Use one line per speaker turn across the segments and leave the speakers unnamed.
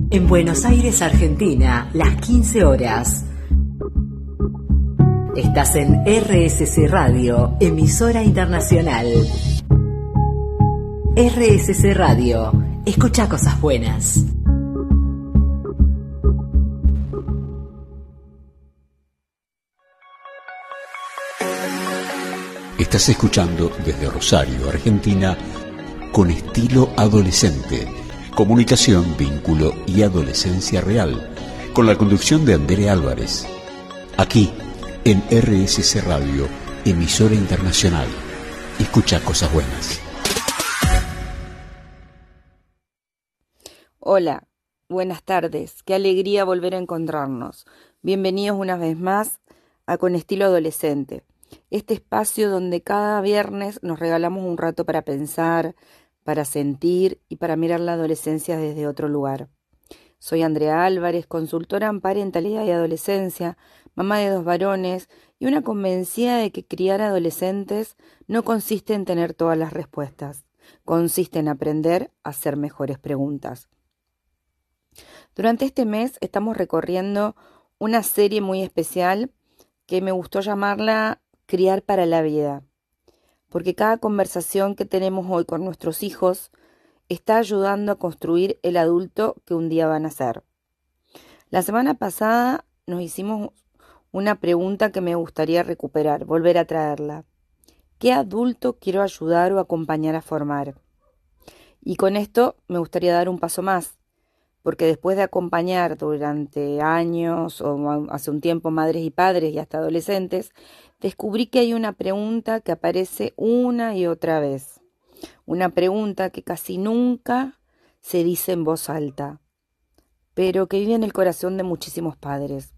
En Buenos Aires, Argentina, las 15 horas. Estás en RSC Radio, emisora internacional. RSC Radio, escucha cosas buenas.
Estás escuchando desde Rosario, Argentina, Con Estilo Adolescente, comunicación, vínculo y adolescencia real, con la conducción de Andrea Álvarez. Aquí, en RSC Radio, emisora internacional. Escucha cosas buenas.
Hola, buenas tardes. Qué alegría volver a encontrarnos. Bienvenidos una vez más a Con Estilo Adolescente. Este espacio donde cada viernes nos regalamos un rato para pensar, para sentir y para mirar la adolescencia desde otro lugar. Soy Andrea Álvarez, consultora en parentalidad y adolescencia, mamá de 2 varones y una convencida de que criar adolescentes no consiste en tener todas las respuestas, consiste en aprender a hacer mejores preguntas. Durante este mes estamos recorriendo una serie muy especial que me gustó llamarla Criar para la vida, porque cada conversación que tenemos hoy con nuestros hijos está ayudando a construir el adulto que un día van a ser. La semana pasada nos hicimos una pregunta que me gustaría recuperar, volver a traerla. ¿Qué adulto quiero ayudar o acompañar a formar? Y con esto me gustaría dar un paso más, porque después de acompañar durante años o hace un tiempo madres y padres y hasta adolescentes, descubrí que hay una pregunta que aparece una y otra vez. Una pregunta que casi nunca se dice en voz alta, pero que vive en el corazón de muchísimos padres.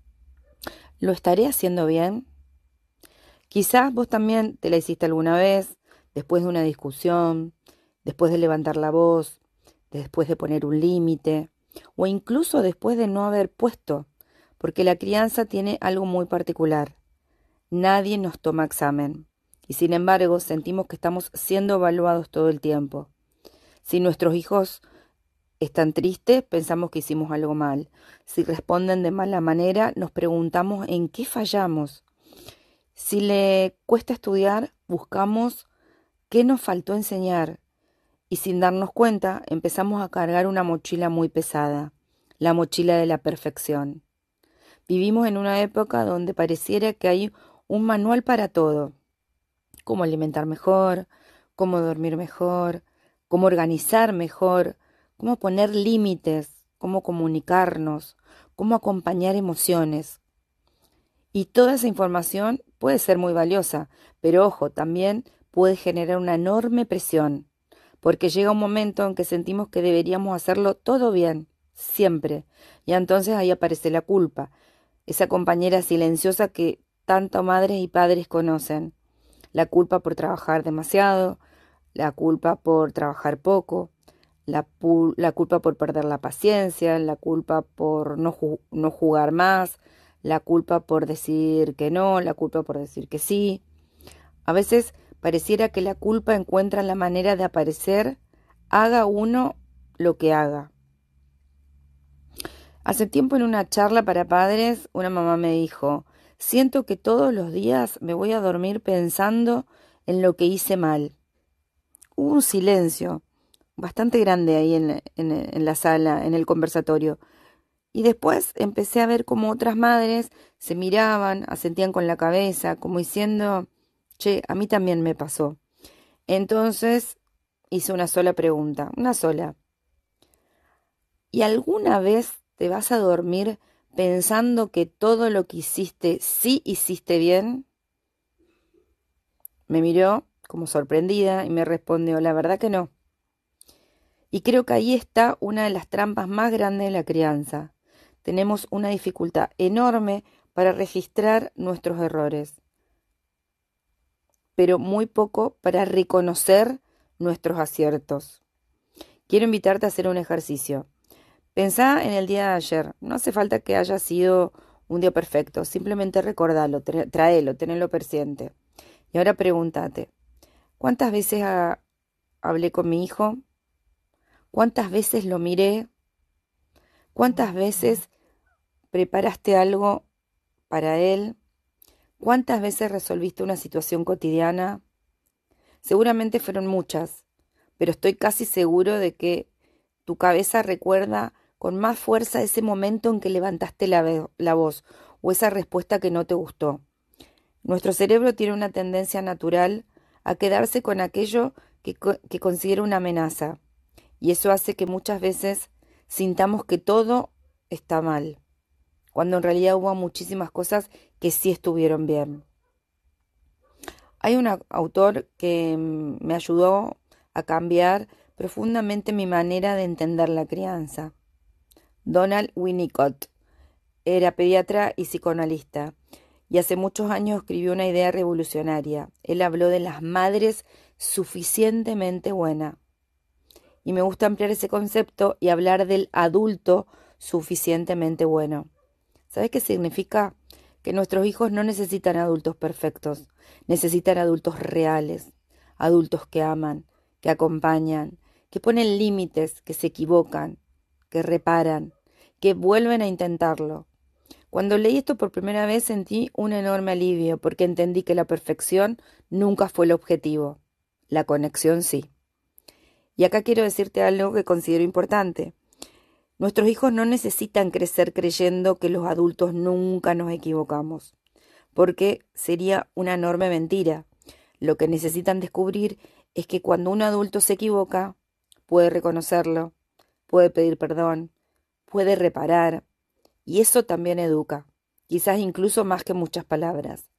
¿Lo estaré haciendo bien? Quizás vos también te la hiciste alguna vez, después de una discusión, después de levantar la voz, después de poner un límite, o incluso después de no haber puesto, porque la crianza tiene algo muy particular. Nadie nos toma examen, y sin embargo sentimos que estamos siendo evaluados todo el tiempo. Si nuestros hijos están tristes, pensamos que hicimos algo mal. Si responden de mala manera, nos preguntamos en qué fallamos. Si le cuesta estudiar, buscamos qué nos faltó enseñar. Y sin darnos cuenta, empezamos a cargar una mochila muy pesada, la mochila de la perfección. Vivimos en una época donde pareciera que hay un manual para todo. Cómo alimentar mejor, cómo dormir mejor, cómo organizar mejor, cómo poner límites, cómo comunicarnos, cómo acompañar emociones. Y toda esa información puede ser muy valiosa, pero ojo, también puede generar una enorme presión, porque llega un momento en que sentimos que deberíamos hacerlo todo bien, siempre, y entonces ahí aparece la culpa, esa compañera silenciosa que tanto madres y padres conocen. La culpa por trabajar demasiado, la culpa por trabajar poco, la culpa por perder la paciencia, la culpa por no jugar más, la culpa por decir que no, la culpa por decir que sí. A veces pareciera que la culpa encuentra la manera de aparecer, haga uno lo que haga. Hace tiempo en una charla para padres, una mamá me dijo: siento que todos los días me voy a dormir pensando en lo que hice mal. Hubo un silencio bastante grande ahí en la sala, en el conversatorio. Y después empecé a ver cómo otras madres se miraban, asentían con la cabeza, como diciendo: che, a mí también me pasó. Entonces hice una sola pregunta, una sola. ¿Y alguna vez te vas a dormir pensando que todo lo que hiciste sí hiciste bien? Me miró como sorprendida y me respondió: la verdad que no. Y creo que ahí está una de las trampas más grandes de la crianza. Tenemos una dificultad enorme para registrar nuestros errores, pero muy poco para reconocer nuestros aciertos. Quiero invitarte a hacer un ejercicio. Pensá en el día de ayer. No hace falta que haya sido un día perfecto. Simplemente recordalo, tráelo, tenelo presente. Y ahora pregúntate: ¿cuántas veces hablé con mi hijo? ¿Cuántas veces lo miré? ¿Cuántas veces preparaste algo para él? ¿Cuántas veces resolviste una situación cotidiana? Seguramente fueron muchas, pero estoy casi seguro de que tu cabeza recuerda con más fuerza ese momento en que levantaste la voz o esa respuesta que no te gustó. Nuestro cerebro tiene una tendencia natural a quedarse con aquello que considera una amenaza, y eso hace que muchas veces sintamos que todo está mal, cuando en realidad hubo muchísimas cosas que sí estuvieron bien. Hay un autor que me ayudó a cambiar profundamente mi manera de entender la crianza. Donald Winnicott era pediatra y psicoanalista, y hace muchos años escribió una idea revolucionaria. Él habló de las madres suficientemente buenas. Y me gusta ampliar ese concepto y hablar del adulto suficientemente bueno. ¿Sabes qué significa? Que nuestros hijos no necesitan adultos perfectos, necesitan adultos reales, adultos que aman, que acompañan, que ponen límites, que se equivocan, que reparan, que vuelven a intentarlo. Cuando leí esto por primera vez sentí un enorme alivio porque entendí que la perfección nunca fue el objetivo, la conexión sí. Y acá quiero decirte algo que considero importante. Nuestros hijos no necesitan crecer creyendo que los adultos nunca nos equivocamos, porque sería una enorme mentira. Lo que necesitan descubrir es que cuando un adulto se equivoca, puede reconocerlo, puede pedir perdón, puede reparar, y eso también educa, quizás incluso más que muchas palabras.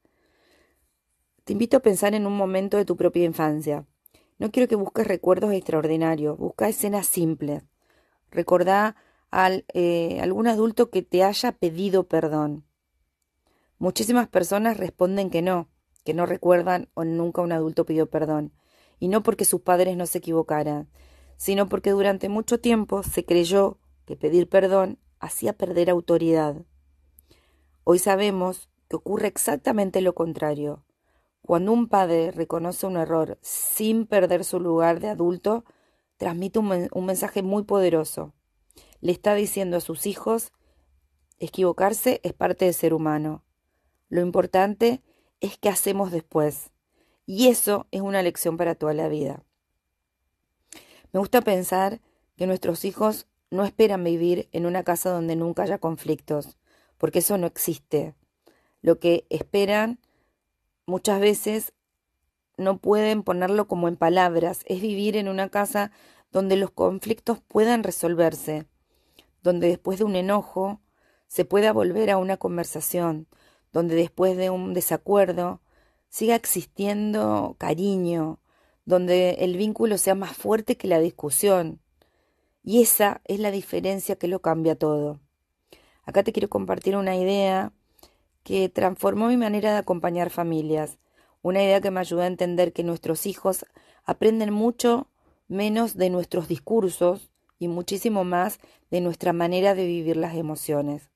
Te invito a pensar en un momento de tu propia infancia. No quiero que busques recuerdos extraordinarios, busca escenas simples. Recordá a algún adulto que te haya pedido perdón. Muchísimas personas responden que no recuerdan o nunca un adulto pidió perdón. Y no porque sus padres no se equivocaran, sino porque durante mucho tiempo se creyó que pedir perdón hacía perder autoridad. Hoy sabemos que ocurre exactamente lo contrario. Cuando un padre reconoce un error sin perder su lugar de adulto, transmite un mensaje muy poderoso. Le está diciendo a sus hijos, equivocarse es parte de ser humano. Lo importante es qué hacemos después. Y eso es una lección para toda la vida. Me gusta pensar que nuestros hijos no esperan vivir en una casa donde nunca haya conflictos, porque eso no existe. Lo que esperan muchas veces no pueden ponerlo como en palabras, es vivir en una casa donde los conflictos puedan resolverse, donde después de un enojo se pueda volver a una conversación, donde después de un desacuerdo siga existiendo cariño, donde el vínculo sea más fuerte que la discusión. Y esa es la diferencia que lo cambia todo. Acá te quiero compartir una idea que transformó mi manera de acompañar familias, una idea que me ayudó a entender que nuestros hijos aprenden mucho menos de nuestros discursos y muchísimo más de nuestra manera de vivir las emociones.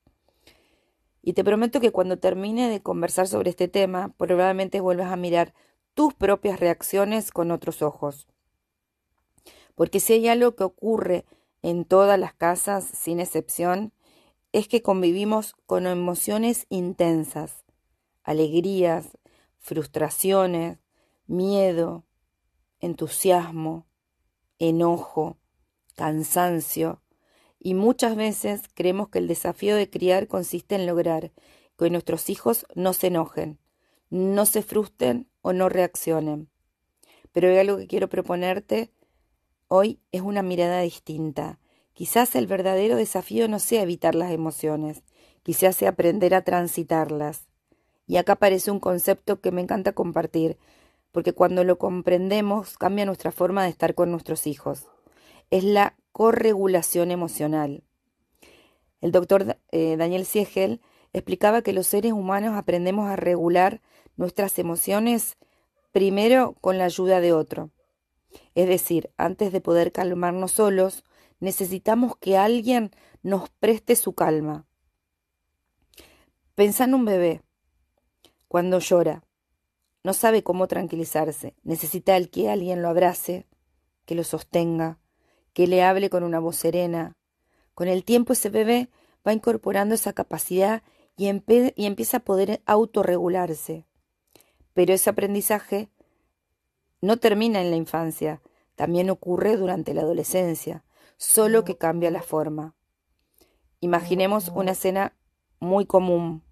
Y te prometo que cuando termine de conversar sobre este tema, probablemente vuelvas a mirar tus propias reacciones con otros ojos. Porque si hay algo que ocurre en todas las casas, sin excepción, es que convivimos con emociones intensas, alegrías, frustraciones, miedo, entusiasmo, enojo, cansancio, y muchas veces creemos que el desafío de criar consiste en lograr que nuestros hijos no se enojen, no se frustren o no reaccionen. Pero hay algo que quiero proponerte hoy, es una mirada distinta. Quizás el verdadero desafío no sea evitar las emociones, quizás sea aprender a transitarlas. Y acá aparece un concepto que me encanta compartir, porque cuando lo comprendemos cambia nuestra forma de estar con nuestros hijos. Es la corregulación emocional. El doctor Daniel Siegel explicaba que los seres humanos aprendemos a regular nuestras emociones primero con la ayuda de otro. Es decir, antes de poder calmarnos solos, necesitamos que alguien nos preste su calma. Pensá en un bebé. Cuando llora, no sabe cómo tranquilizarse. Necesita que alguien lo abrace, que lo sostenga, que le hable con una voz serena, Con el tiempo ese bebé va incorporando esa capacidad y empieza a poder autorregularse. Pero ese aprendizaje no termina en la infancia, también ocurre durante la adolescencia, solo que cambia la forma. Imaginemos una escena muy común.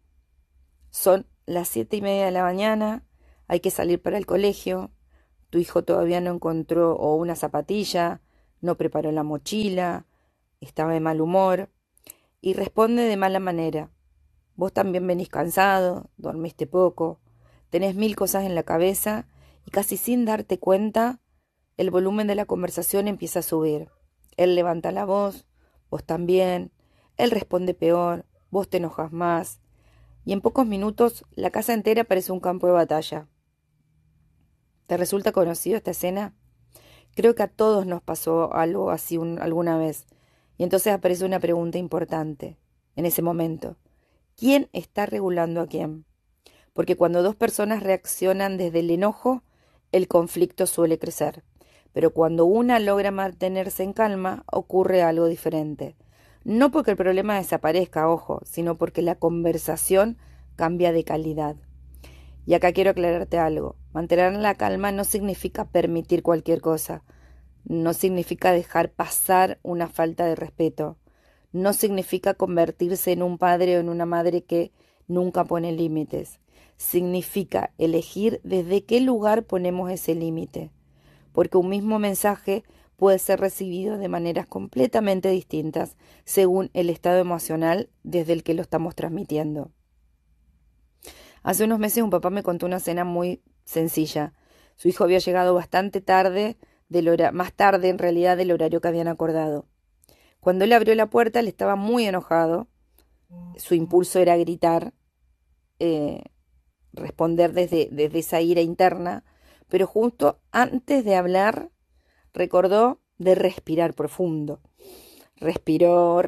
Son las 7:30 de la mañana, hay que salir para el colegio, tu hijo todavía no encontró o una zapatilla, no preparó la mochila, estaba de mal humor y responde de mala manera. Vos también venís cansado, dormiste poco, tenés 1000 cosas en la cabeza y casi sin darte cuenta, el volumen de la conversación empieza a subir. Él levanta la voz, vos también, él responde peor, vos te enojas más y en pocos minutos la casa entera parece un campo de batalla. ¿Te resulta conocido esta escena? Creo que a todos nos pasó algo así alguna vez. Y entonces aparece una pregunta importante en ese momento. ¿Quién está regulando a quién? Porque cuando dos personas reaccionan desde el enojo, el conflicto suele crecer. Pero cuando una logra mantenerse en calma, ocurre algo diferente. No porque el problema desaparezca, ojo, sino porque la conversación cambia de calidad. Y acá quiero aclararte algo. Mantener la calma no significa permitir cualquier cosa. No significa dejar pasar una falta de respeto. No significa convertirse en un padre o en una madre que nunca pone límites. Significa elegir desde qué lugar ponemos ese límite. Porque un mismo mensaje puede ser recibido de maneras completamente distintas según el estado emocional desde el que lo estamos transmitiendo. Hace unos meses un papá me contó una escena muy sencilla. Su hijo había llegado bastante tarde, más tarde en realidad del horario que habían acordado. Cuando él abrió la puerta, él estaba muy enojado. Su impulso era gritar, responder desde esa ira interna, pero justo antes de hablar, recordó de respirar profundo. Respiró,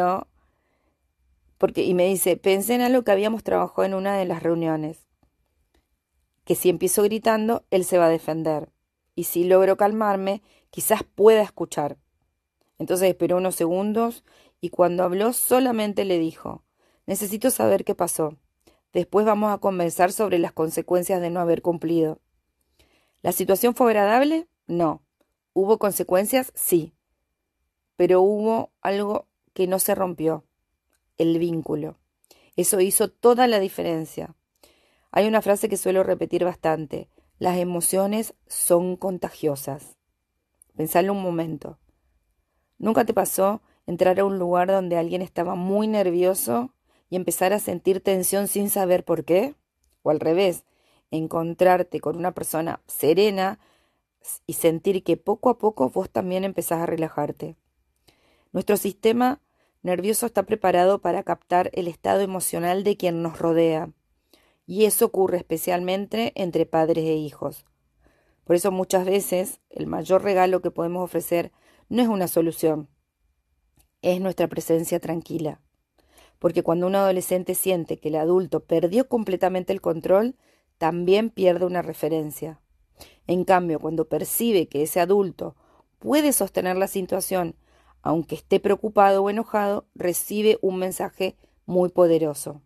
y me dice, pensé en algo que habíamos trabajado en una de las reuniones, que si empiezo gritando, él se va a defender, y si logro calmarme, quizás pueda escuchar. Entonces esperó unos segundos, y cuando habló solamente le dijo, necesito saber qué pasó. Después vamos a conversar sobre las consecuencias de no haber cumplido. ¿La situación fue agradable? No. ¿Hubo consecuencias? Sí. Pero hubo algo que no se rompió. El vínculo. Eso hizo toda la diferencia. Hay una frase que suelo repetir bastante. Las emociones son contagiosas. Pensalo un momento. ¿Nunca te pasó entrar a un lugar donde alguien estaba muy nervioso y empezar a sentir tensión sin saber por qué? O al revés, encontrarte con una persona serena y sentir que poco a poco vos también empezás a relajarte. Nuestro sistema nervioso está preparado para captar el estado emocional de quien nos rodea. Y eso ocurre especialmente entre padres e hijos. Por eso muchas veces el mayor regalo que podemos ofrecer no es una solución, es nuestra presencia tranquila. Porque cuando un adolescente siente que el adulto perdió completamente el control, también pierde una referencia. En cambio, cuando percibe que ese adulto puede sostener la situación, aunque esté preocupado o enojado, recibe un mensaje muy poderoso.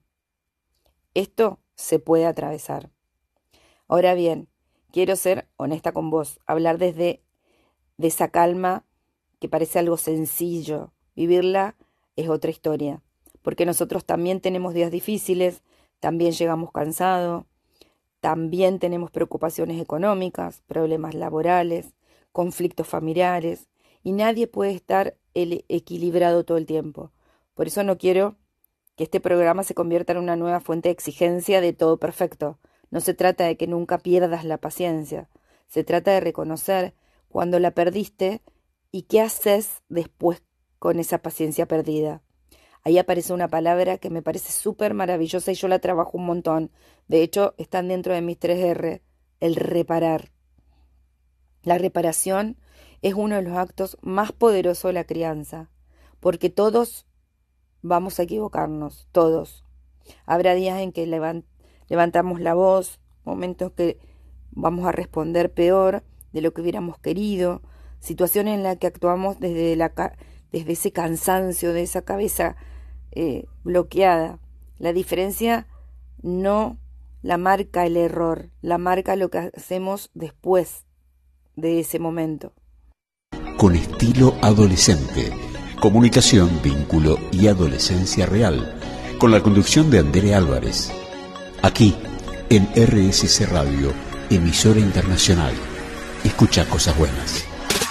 Esto se puede atravesar. Ahora bien, quiero ser honesta con vos, hablar desde de esa calma que parece algo sencillo. Vivirla es otra historia, porque nosotros también tenemos días difíciles, también llegamos cansados, también tenemos preocupaciones económicas, problemas laborales, conflictos familiares, y nadie puede estar equilibrado todo el tiempo. Por eso no quiero que este programa se convierta en una nueva fuente de exigencia de todo perfecto. No se trata de que nunca pierdas la paciencia. Se trata de reconocer cuando la perdiste y qué haces después con esa paciencia perdida. Ahí aparece una palabra que me parece súper maravillosa y yo la trabajo un montón. De hecho, están dentro de mis 3R, el reparar. La reparación es uno de los actos más poderosos de la crianza, porque todos vamos a equivocarnos, todos. Habrá días en que levantamos la voz, momentos que vamos a responder peor de lo que hubiéramos querido, situaciones en las que actuamos desde desde ese cansancio, de esa cabeza bloqueada. La diferencia no la marca el error, la marca lo que hacemos después de ese momento.
Con estilo adolescente, comunicación, vínculo y adolescencia real, con la conducción de Andrea Álvarez, aquí en RSC Radio, emisora internacional. Escucha cosas buenas.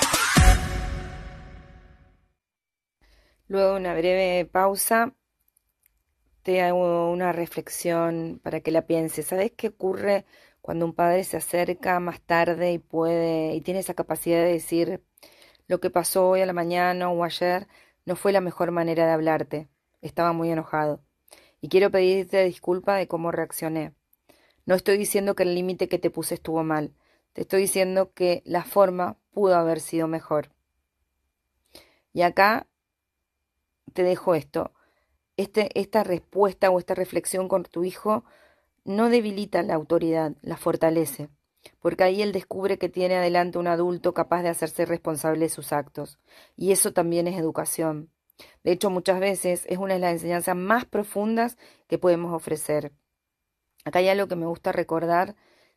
Luego de una breve pausa, te hago una reflexión para que la pienses. ¿Sabes qué ocurre cuando un padre se acerca más tarde y tiene esa capacidad de decir lo que pasó hoy a la mañana o ayer no fue la mejor manera de hablarte? Estaba muy enojado y quiero pedirte disculpa de cómo reaccioné. No estoy diciendo que el límite que te puse estuvo mal. Te estoy diciendo que la forma pudo haber sido mejor. Y acá te dejo esto. Esta respuesta o esta reflexión con tu hijo no debilita la autoridad, la fortalece, porque ahí él descubre que tiene adelante un adulto capaz de hacerse responsable de sus actos, y eso también es educación. De hecho, muchas veces es una de las enseñanzas más profundas que podemos ofrecer. Acá hay algo que me gusta recordar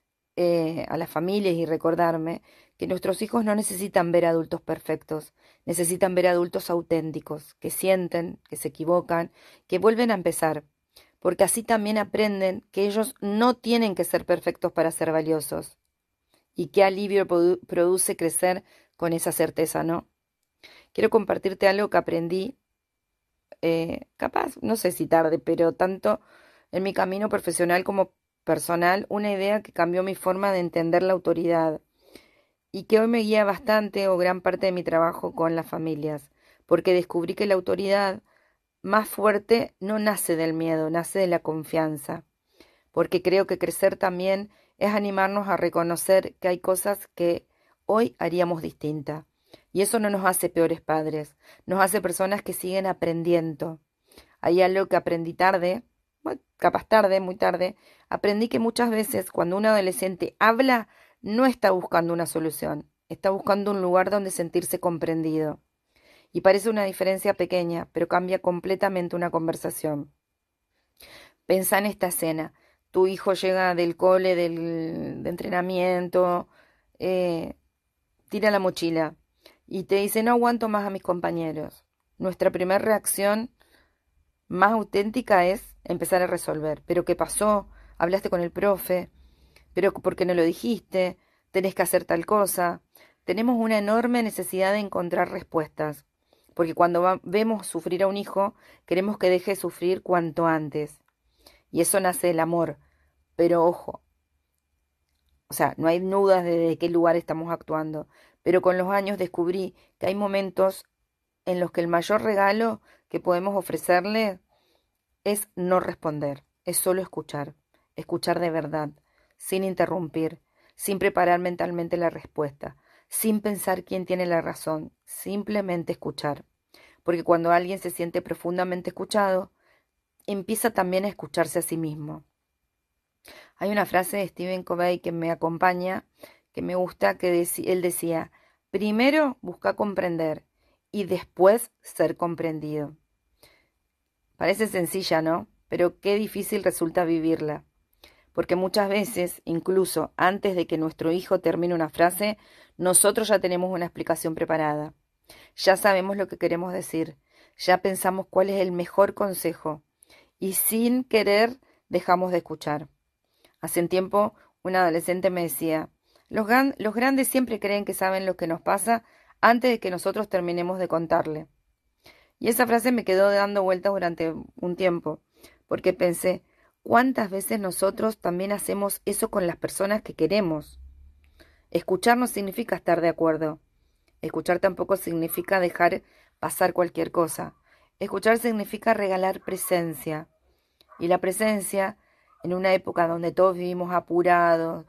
a las familias y recordarme que nuestros hijos no necesitan ver adultos perfectos, necesitan ver adultos auténticos, que sienten, que se equivocan, que vuelven a empezar, porque así también aprenden que ellos no tienen que ser perfectos para ser valiosos. Y qué alivio produce crecer con esa certeza, ¿no? Quiero compartirte algo que aprendí, capaz, no sé si tarde, pero tanto en mi camino profesional como personal, una idea que cambió mi forma de entender la autoridad y que hoy me guía bastante o gran parte de mi trabajo con las familias, porque descubrí que la autoridad más fuerte no nace del miedo, nace de la confianza, porque creo que crecer también es animarnos a reconocer que hay cosas que hoy haríamos distinta, y eso no nos hace peores padres, nos hace personas que siguen aprendiendo. Hay algo que aprendí tarde, capaz tarde, muy tarde, aprendí que muchas veces cuando un adolescente habla, no está buscando una solución, está buscando un lugar donde sentirse comprendido. Y parece una diferencia pequeña, pero cambia completamente una conversación. Pensá en esta escena. Tu hijo llega del cole, de entrenamiento, tira la mochila y te dice, no aguanto más a mis compañeros. Nuestra primera reacción más auténtica es empezar a resolver. ¿Pero qué pasó? ¿Hablaste con el profe? ¿Pero por qué no lo dijiste? ¿Tenés que hacer tal cosa? Tenemos una enorme necesidad de encontrar respuestas, porque cuando vemos sufrir a un hijo, queremos que deje de sufrir cuanto antes. Y eso nace del amor. Pero ojo, o sea, no hay dudas de qué lugar estamos actuando. Pero con los años descubrí que hay momentos en los que el mayor regalo que podemos ofrecerle es no responder, es solo escuchar, escuchar de verdad, sin interrumpir, sin preparar mentalmente la respuesta, sin pensar quién tiene la razón, simplemente escuchar. Porque cuando alguien se siente profundamente escuchado, empieza también a escucharse a sí mismo. Hay una frase de Stephen Covey que me acompaña, que me gusta, que él decía, primero busca comprender y después ser comprendido. Parece sencilla, ¿no? Pero qué difícil resulta vivirla. Porque muchas veces, incluso antes de que nuestro hijo termine una frase, nosotros ya tenemos una explicación preparada. Ya sabemos lo que queremos decir, ya pensamos cuál es el mejor consejo y sin querer dejamos de escuchar. Hace un tiempo un adolescente me decía, los grandes siempre creen que saben lo que nos pasa antes de que nosotros terminemos de contarle. Y esa frase me quedó dando vueltas durante un tiempo, porque pensé, ¿cuántas veces nosotros también hacemos eso con las personas que queremos? Escuchar no significa estar de acuerdo. Escuchar tampoco significa dejar pasar cualquier cosa. Escuchar significa regalar presencia. Y la presencia, en una época donde todos vivimos apurados,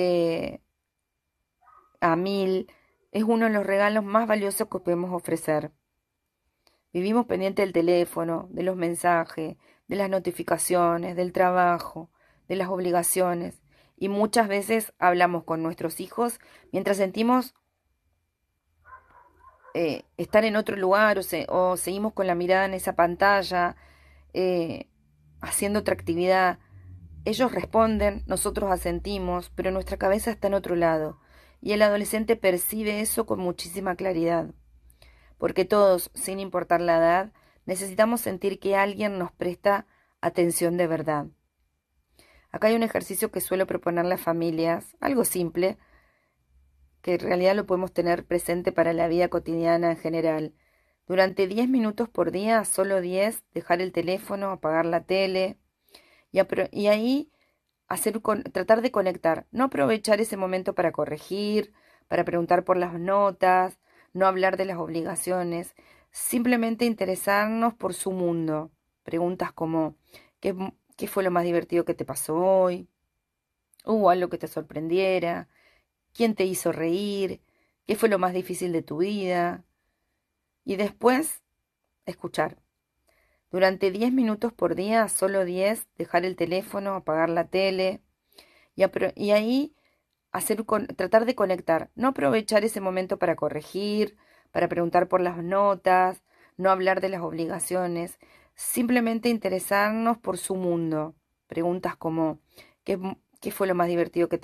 a mil, es uno de los regalos más valiosos que podemos ofrecer. Vivimos pendientes del teléfono, de los mensajes, de las notificaciones, del trabajo, de las obligaciones. Y muchas veces hablamos con nuestros hijos mientras sentimos estar en otro lugar o seguimos con la mirada en esa pantalla, eh, haciendo otra actividad. Ellos responden, nosotros asentimos, pero nuestra cabeza está en otro lado. Y el adolescente percibe eso con muchísima claridad. Porque todos, sin importar la edad, necesitamos sentir que alguien nos presta atención de verdad. Acá hay un ejercicio que suelo proponer a las familias, algo simple, que en realidad lo podemos tener presente para la vida cotidiana en general. Durante 10 minutos por día, solo 10, dejar el teléfono, apagar la tele y ahí tratar de conectar, no aprovechar ese momento para corregir, para preguntar por las notas, no hablar de las obligaciones, simplemente interesarnos por su mundo. Preguntas como ¿qué, qué fue lo más divertido que te pasó hoy? ¿Hubo algo que te sorprendiera? ¿Quién te hizo reír? ¿Qué fue lo más difícil de tu vida? Y después, escuchar. Durante 10 minutos por día, solo 10, dejar el teléfono, apagar la tele y ahí tratar de conectar, no aprovechar ese momento para corregir, para preguntar por las notas, no hablar de las obligaciones, simplemente interesarnos por su mundo. Preguntas como ¿qué fue lo más divertido que